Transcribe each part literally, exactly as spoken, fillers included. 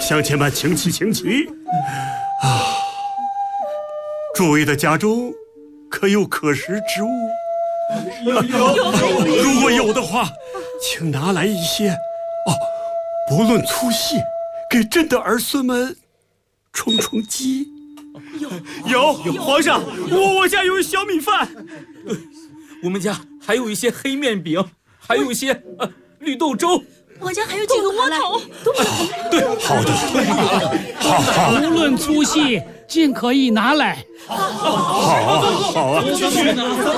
乡亲们，请起，请起！啊，诸位的家中可有可食之物？ 有有。 如果有的话，请拿来一些。哦，不论粗细，给朕的儿孙们充充饥。 有有，皇上，我我家有小米饭。 我们家还有一些黑面饼，还有一些呃绿豆粥。 我家还有几个窝头，都是对，好的，好好， 无论粗细，尽可以拿来。 好啊，好啊， 是是，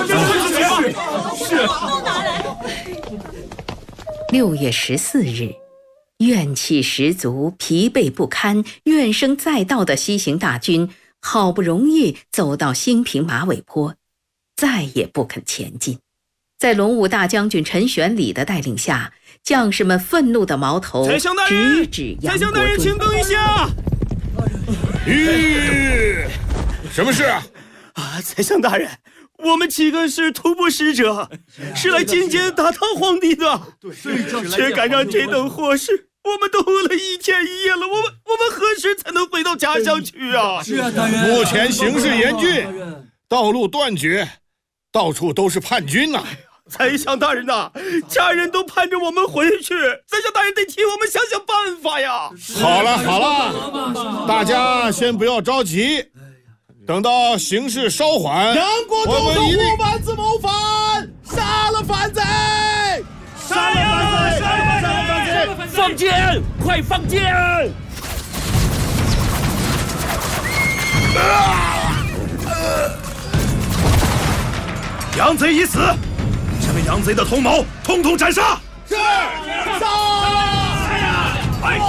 都拿来。 六月十四日，怨气十足、疲惫不堪、怨声载道的西行大军，好不容易走到兴平马尾坡，再也不肯前进。在龙武大将军陈玄礼的带领下，将士们愤怒的矛头直指杨国忠。 宰相大人，请等一下。 咦，什么事啊？ 啊，宰相大人，我们七个是徒步使者，是来觐见大唐皇帝的。对，却赶上这等祸事，我们都饿了一天一夜了。我们我们何时才能回到家乡去啊？ 是啊，大人。目前形势严峻，道路断绝，到处都是叛军呐、啊。 宰相大人呐、啊，家人都盼着我们回去，宰相大人得替我们想想办法呀！ 好了好了，大家先不要着急，等到形势稍缓， 杨国忠和胡蛮子谋反，杀了反贼！ 杀了反贼！杀了反贼！ 放箭！快放箭！ 杨贼已死。这个杨贼的同谋，统统斩杀！ 是，杀！ 哎呀！哎呀！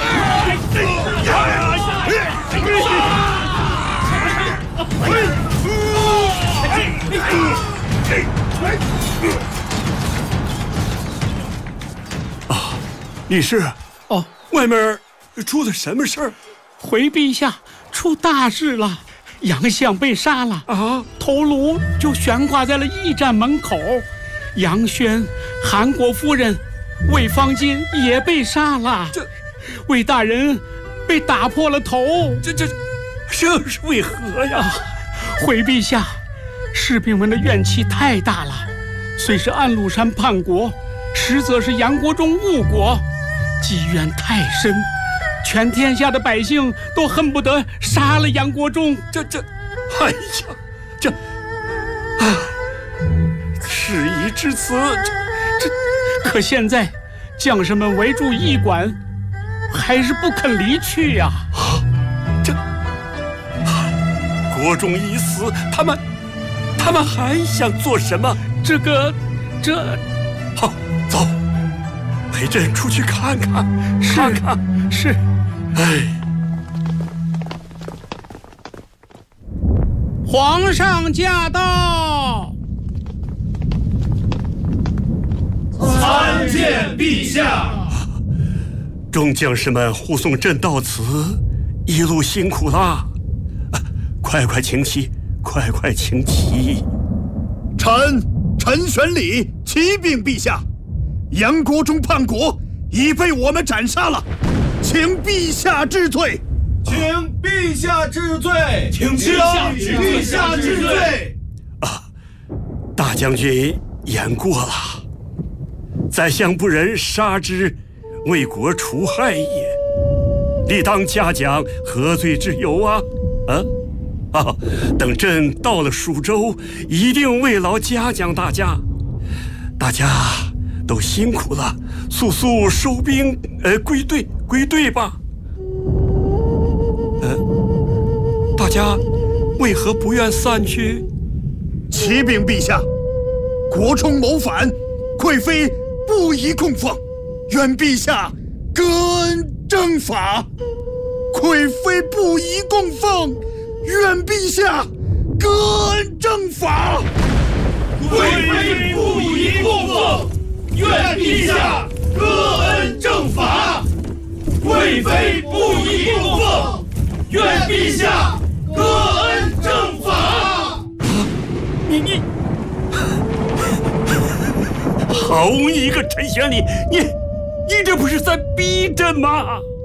啊，李氏， 哦， 外面出了什么事儿？ 回陛下，出大事了！杨相被杀了啊，头颅就悬挂在了驿站门口。杨轩、韩国夫人、魏方巾也被杀了， 这魏大人被打破了头， 这这这是为何呀？ 回陛下，士兵们的怨气太大了，虽是安禄山叛国，实则是杨国忠误国，积怨太深，全天下的百姓都恨不得杀了杨国忠。 这这，哎呀，这啊！事已至此，这这，可现在将士们围住驿馆，还是不肯离去呀、啊！ 啊，这啊，国忠已死，他们他们还想做什么？ 这个，这， 好，走，陪朕出去看看，看看。 是， 哎， 皇上驾到。 参见陛下。 众将士们护送朕到此，一路辛苦啦！啊，快快请起，快快请起。 臣陈玄礼启禀陛下，杨国忠叛国已被我们斩杀了，请陛下治罪。 请陛下治罪。请陛下治罪。 啊，大将军言过了。宰相不忍杀之，为国除害也，理当嘉奖，何罪之有啊？啊啊！等朕到了蜀州，一定慰劳嘉奖大家。大家都辛苦了，速速收兵，呃，归队，归队吧。呃，大家为何不愿散去？ 启禀陛下，国忠谋反，贵妃不宜供奉，愿陛下割恩正法。贵妃不宜供奉，愿陛下割恩正法。 贵妃不宜供奉，愿陛下割恩正法。贵妃不宜供奉，愿陛下割恩正法。 你你。好一个陈玄礼，你你这不是在逼朕吗？